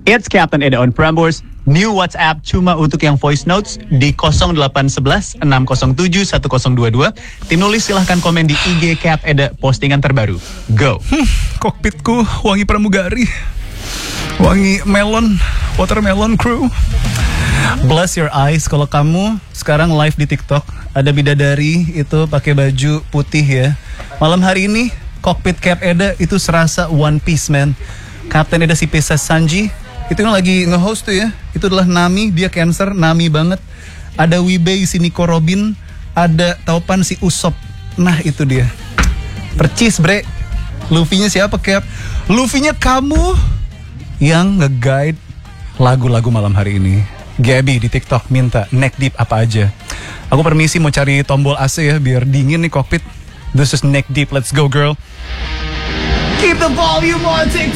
It's Captain Eda on Prambors. New WhatsApp cuma untuk yang voice notes di 0811 607 1022. Tim nulis silahkan komen di IG Cap Eda postingan terbaru. Go. Kokpitku wangi pramugari, wangi melon, watermelon crew. Bless your eyes kalau kamu sekarang live di TikTok. Ada bidadari itu pakai baju putih ya. Malam hari ini kokpit Cap Eda itu serasa One Piece, man. Kapten Eda si Pisces Sanji itu yang lagi nge-host tuh ya. Itu adalah Nami, dia Cancer, Nami banget. Ada Wibei si Nico Robin, ada Taupan si Usop. Nah itu dia. Percis bre. Luffy-nya siapa Cap? Luffy-nya kamu yang nge-guide lagu-lagu malam hari ini. Gaby di TikTok minta neck deep apa aja. Aku permisi mau cari tombol AC ya biar dingin nih kokpit. This is neck deep, let's go girl. Keep the volume on TikTok.